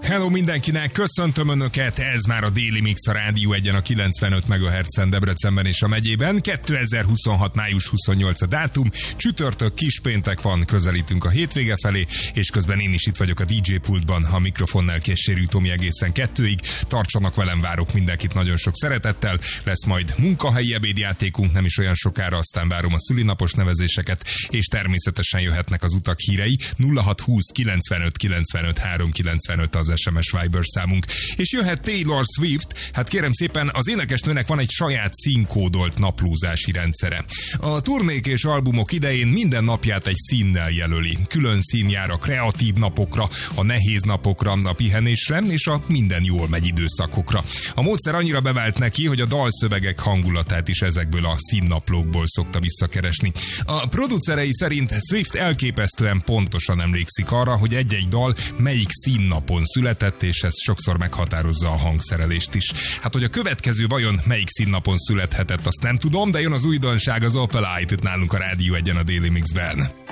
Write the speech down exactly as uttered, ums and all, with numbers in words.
Hello mindenkinek, köszöntöm Önöket, ez már a Daily Mix a Rádió egyen a kilencvenöt megahertzen Debrecenben és a megyében. kétezer-huszonhat. május huszonnyolcadika a dátum, csütörtök, kispéntek van, közelítünk a hétvége felé, és közben én is itt vagyok a dé dzsé pultban, a mikrofonnál Késérű Tomi egészen kettőig. Tartsanak velem, várok mindenkit nagyon sok szeretettel, lesz majd munkahelyi ebédjátékunk nem is olyan sokára, aztán várom a szülinapos nevezéseket, és természetesen jöhetnek az utak hírei. nulla hat húsz kilencvenöt kilencvenöt három kilencvenöt az es em es Viber számunk. És jöhet Taylor Swift, hát kérem szépen, az énekesnőnek van egy saját színkódolt naplózási rendszere. A turnék és albumok idején minden napját egy színnel jelöli. Külön szín jár a kreatív napokra, a nehéz napokra, a pihenésre és a minden jól megy időszakokra. A módszer annyira bevált neki, hogy a dalszövegek hangulatát is ezekből a színnaplókból szokta visszakeresni. A producerei szerint Swift elképesztően pontosan emlékszik arra, hogy egy-egy dal melyik színnapon született, és ez sokszor meghatározza a hangszerelést is. Hát, hogy a következő vajon melyik színnapon születhetett, azt nem tudom, de jön az újdonság, az Opel Light itt nálunk a Rádió egyen a Daily Mixben.